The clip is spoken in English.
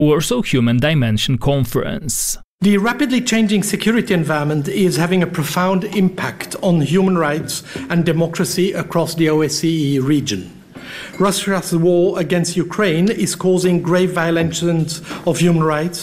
Warsaw Human Dimension Conference. The rapidly changing security environment is having a profound impact on human rights and democracy across the OSCE region. Russia's war against Ukraine is causing grave violations of human rights